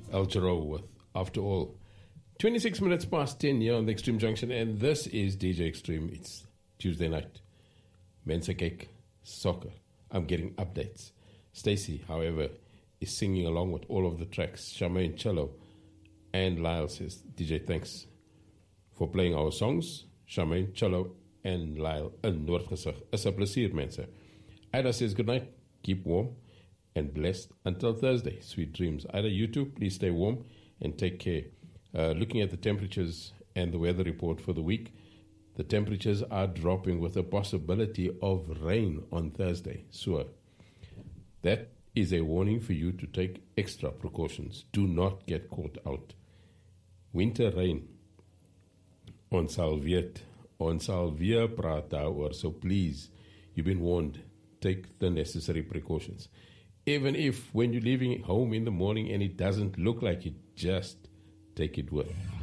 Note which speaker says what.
Speaker 1: El Giro with After All. 26 minutes past 10 here on the Extreme Junction, and this is DJ Extreme. It's Tuesday night. Mensa Cake, soccer. I'm getting updates. Stacy, however, is singing along with all of the tracks. Charmaine cello, and Lyle says, DJ, thanks for playing our songs. Charmaine cello and Lyle in Noordgesig. Is 'n plesier, mense. Ida says, good night, keep warm and blessed until Thursday. Sweet dreams. Ida, you too, please stay warm and take care. Looking at the temperatures and the weather report for the week, the temperatures are dropping with a possibility of rain on Thursday. So that is a warning for you to take extra precautions. Do not get caught out. Winter rain. Ons sal weet praat daaroor. So please, you've been warned. Take the necessary precautions. Even if when you're leaving home in the morning and it doesn't look like it, just take it with.